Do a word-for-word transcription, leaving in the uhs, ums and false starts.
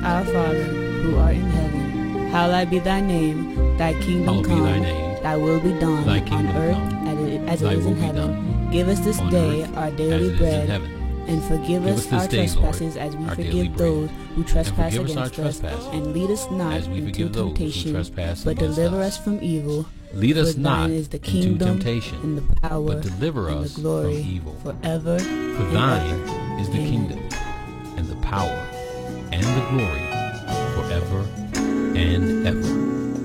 Our Father, who art in heaven, hallowed be thy name. Thy kingdom Hallowed be come, thy name. thy will be done Thy on kingdom earth come, as it, as thy it is will in be heaven. done Give us this on day earth our as daily it is in bread, heaven. and forgive Give us us this our day, Lord, trespasses as we our daily forgive bread. those who trespass forgive us our against us. trespasses And lead us not as we into forgive those who temptation, trespass but against deliver us. us from evil. Lead us For not thine is the into kingdom, temptation, and the power, but deliver and us the glory, from evil. forever For and thine ever. is the Amen. kingdom, and the power, and the glory, forever and ever.